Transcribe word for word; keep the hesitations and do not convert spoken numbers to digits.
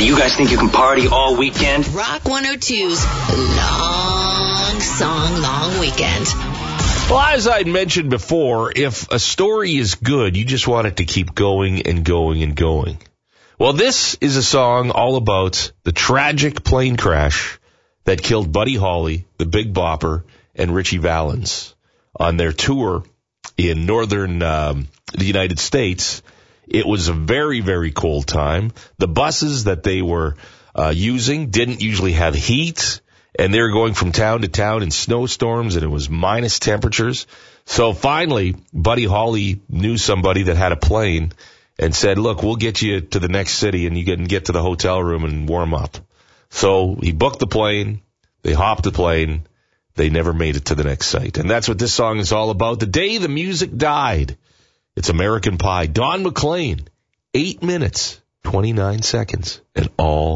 You guys think you can party all weekend? Rock one oh two's Long Song Long Weekend. Well, as I mentioned before, if a story is good, you just want it to keep going and going and going. Well, this is a song all about the tragic plane crash that killed Buddy Holly, the Big Bopper, and Richie Valens on their tour in northern um, the United States. It was a very, very cold time. The buses that they were uh, using didn't usually have heat, and they were going from town to town in snowstorms, and it was minus temperatures. So finally, Buddy Holly knew somebody that had a plane and said, look, we'll get you to the next city, and you can get to the hotel room and warm up. So he booked the plane. They hopped the plane. They never made it to the next site. And that's what this song is all about. The day the music died. It's American Pie. Don McLean, eight minutes, twenty-nine seconds, and all